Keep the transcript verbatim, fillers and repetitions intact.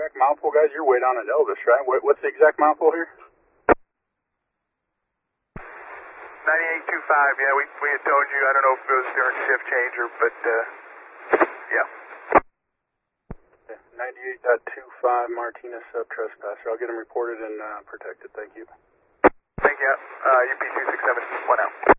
Exact mile pool, guys. You're way down at Elvis, right? What, what's the exact mile pool here? ninety-eight two five, yeah, we, we had told you. I don't know if it was during shift change or, but, uh, yeah. Okay, ninety-eight two five, Martinez sub trespasser. I'll get him reported and uh, protected. Thank you. Thank you. Uh, U P two six seven, one out.